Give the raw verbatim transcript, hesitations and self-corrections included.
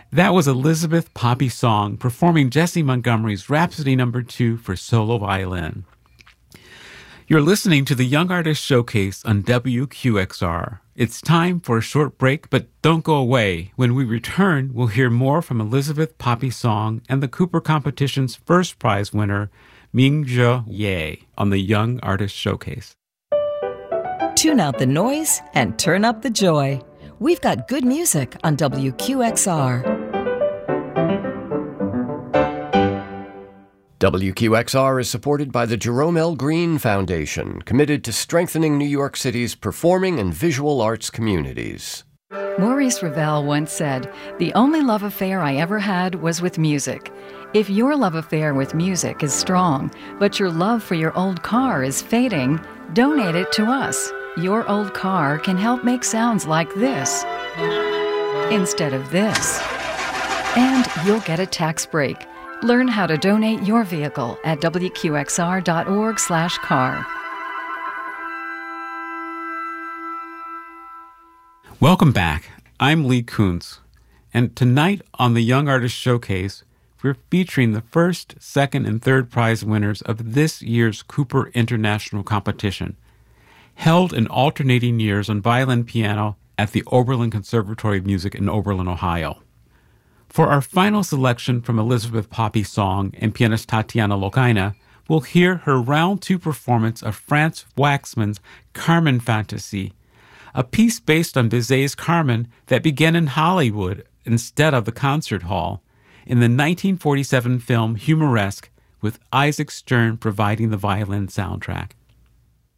That was Elizabeth Poppy Song performing Jessie Montgomery's Rhapsody Number Two for solo violin. You're listening to the Young Artist Showcase on W Q X R. It's time for a short break, but don't go away. When we return, we'll hear more from Elizabeth Poppy Song and the Cooper Competition's first prize winner, Ming-Je Ye, on the Young Artist Showcase. Tune out the noise and turn up the joy. We've got good music on W Q X R. W Q X R is supported by the Jerome L. Green Foundation, committed to strengthening New York City's performing and visual arts communities. Maurice Ravel once said, "The only love affair I ever had was with music." If your love affair with music is strong, but your love for your old car is fading, donate it to us. Your old car can help make sounds like this instead of this. And you'll get a tax break. Learn how to donate your vehicle at W Q X R dot org slash car. Welcome back. I'm Lee Kuntz, and tonight on the Young Artist Showcase, we're featuring the first, second, and third prize winners of this year's Cooper International Competition, held in alternating years on violin piano at the Oberlin Conservatory of Music in Oberlin, Ohio. For our final selection from Elizabeth Poppy Song and pianist Tatiana Lokaina, we'll hear her round two performance of Franz Waxman's Carmen Fantasy, a piece based on Bizet's Carmen that began in Hollywood instead of the concert hall, in the nineteen forty-seven film Humoresque, with Isaac Stern providing the violin soundtrack.